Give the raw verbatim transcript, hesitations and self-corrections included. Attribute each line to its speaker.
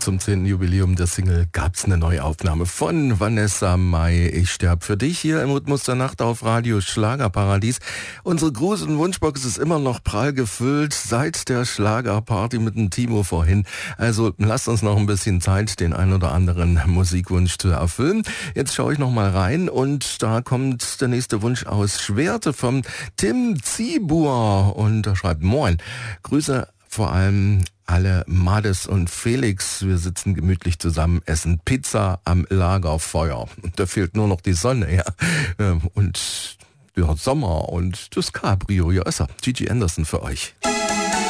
Speaker 1: zum zehnten Jubiläum der Single gab es eine Neuaufnahme von Vanessa Mai. Ich sterb für dich hier im Rhythmus der Nacht auf Radio Schlagerparadies. Unsere Gruß- und Wunschbox ist immer noch prall gefüllt seit der Schlagerparty mit dem Timo vorhin. Also lasst uns noch ein bisschen Zeit, den ein oder anderen Musikwunsch zu erfüllen. Jetzt schaue ich noch mal rein und da kommt der nächste Wunsch aus Schwerte vom Tim Zibur und er schreibt: Moin, Grüße vor allem alle Mades und Felix. Wir sitzen gemütlich zusammen, essen Pizza am Lagerfeuer. Und da fehlt nur noch die Sonne, ja. Und der Sommer und das Cabrio. Ja, ist er. Gigi Anderson für euch.